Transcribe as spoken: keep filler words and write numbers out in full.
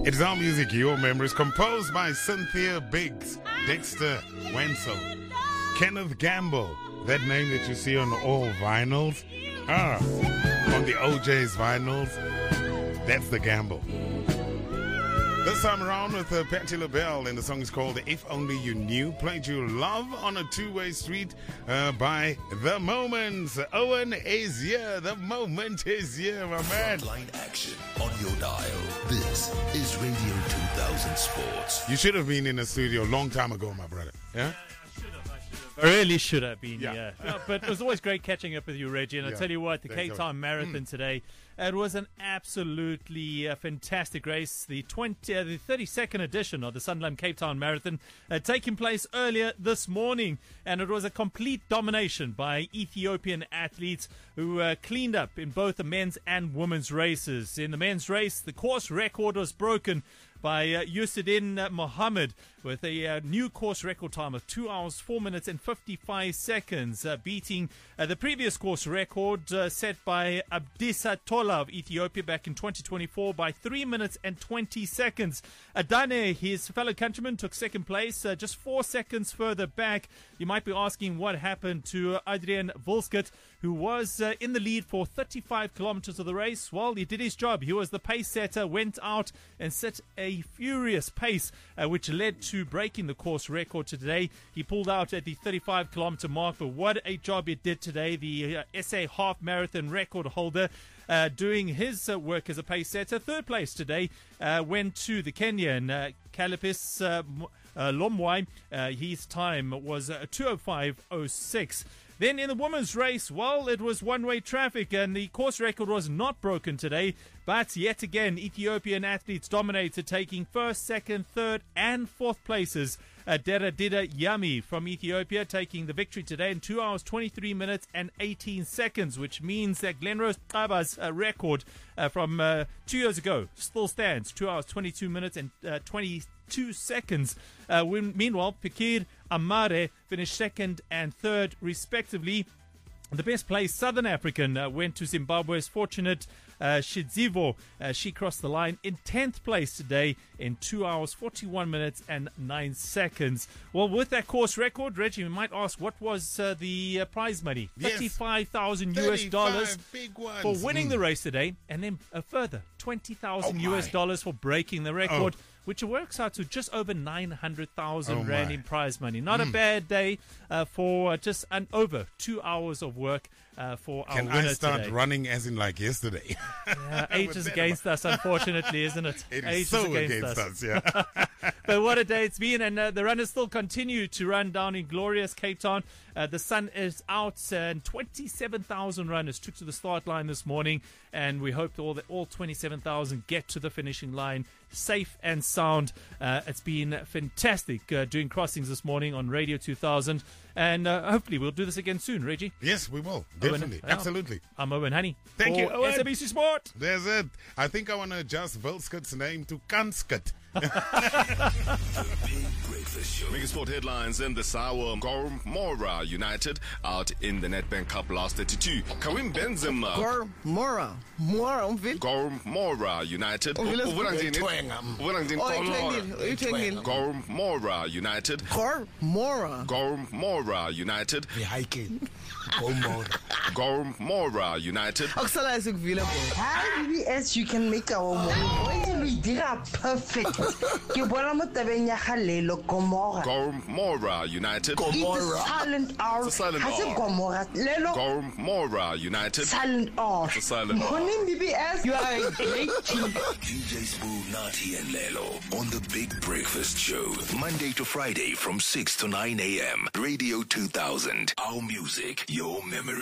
It's Our Music, Your Memories, composed by Cynthia Biggs, Dexter Wenzel, Kenneth Gamble, that name that you see on all vinyls, ah, on the O J's vinyls, that's the Gamble. This time around with uh, Patti LaBelle, and the song is called If Only You Knew. Played you Love on a Two-Way Street uh, by The Moments. Owen is here. The Moment is here, my man. Frontline action on your dial. This is Radio two thousand Sports. You should have been in the studio a long time ago, my brother. Yeah? I really should have been, Yeah. yeah. No, but it was always great catching up with you, Reggie. And Yeah. I tell you what, the Thanks, Cape Owen. Town Marathon today, it was an absolutely uh, fantastic race. The twenty, uh, the thirty-second edition of the Sunderland Cape Town Marathon uh, taking place earlier this morning. And it was a complete domination by Ethiopian athletes who uh, cleaned up in both the men's and women's races. In the men's race, the course record was broken by uh, Yusuddin uh, Mohammed with a uh, new course record time of two hours, four minutes and fifty-five seconds, uh, beating uh, the previous course record uh, set by Abdissa Tola of Ethiopia back in twenty twenty-four by three minutes and twenty seconds. Adane, his fellow countryman, took second place, uh, just four seconds further back. You might be asking what happened to Adrian Volskert, who was uh, in the lead for thirty-five kilometers of the race. Well, he did his job. He was the pace setter, went out and set a furious pace, uh, which led to breaking the course record today. He pulled out at the thirty-five kilometer mark, but what a job he did today. The uh, S A half marathon record holder uh, doing his uh, work as a pace setter. Third place today uh, went to the Kenyan uh, Calipis uh, uh, Lomwai. Uh, his time was uh, two oh five oh six. Then in the women's race, well, it was one-way traffic and the course record was not broken today. But yet again, Ethiopian athletes dominated, taking first, second, third and fourth places. Uh, Deradida Yami from Ethiopia taking the victory today in two hours, twenty-three minutes and eighteen seconds, which means that Glenrose Qaba's uh, record uh, from uh, two years ago still stands, two hours, twenty-two minutes and uh, twenty-two seconds. Uh, when, meanwhile, Pikir Amare finished second and third, respectively. The best placed Southern African uh, went to Zimbabwe's Fortunate uh, Shidzivo. Uh, she crossed the line in tenth place today in two hours, forty-one minutes and nine seconds. Well, with that course record, Reggie, we might ask, what was uh, the uh, prize money? Yes. thirty-five thousand U S dollars big ones. for winning Mm. the race today, and then a further twenty thousand Oh, U S my. dollars for breaking the record. Oh. Which works out to just over nine hundred thousand Oh, rand my. in prize money. Not a bad day uh, for just an over two hours of work uh, for our Can winner I start today. running as in like yesterday? Yeah, age is With that against us, unfortunately, isn't it? It age is so against us, yeah. But what a day it's been, and uh, the runners still continue to run down in glorious Cape Town. Uh, the sun is out, and twenty-seven thousand runners took to the start line this morning, and we hope all that all twenty-seven thousand get to the finishing line safe and sound. Uh, it's been fantastic uh, doing crossings this morning on Radio two thousand, and uh, hopefully we'll do this again soon, Reggie. Yes, we will. Definitely. Owen, uh, Absolutely. I'm Owen Honey. Thank you, for Owen. S A B C Sport. There's it. I think I want to adjust Volskert's name to Kanskut. Big Breakfast Show. Mega Sport headlines in this hour. Gor Mora United out in the Nedbank Cup last thirty-two. Karim Benzema. Gor Mora. Mora umvile. Gor Mora United. Uvile Uvela ngini? Twengam. Uvela ngini? Oh, Gor Mora. uyithengile, uyithengile. Gor Mora United. Gor Mora. Gor Mora United. Hiking. Gomora. Gor Mora United. Akusala esikuvile boy. Hi, B B S, you can make our morning. We did a perfect. Ke bona mo tabeng ya galelo Gomora. Gor Mora United. It's a silent R. It's a silent Has R. it Gomora? Lelo Gor Mora United. silent R. It's a silent R. Morning B B S, you are a great team. D J Spoo, Nati and Lelo on the Big Breakfast Show. Monday to Friday from six to nine a.m. Radio two thousand. Our music, your memory.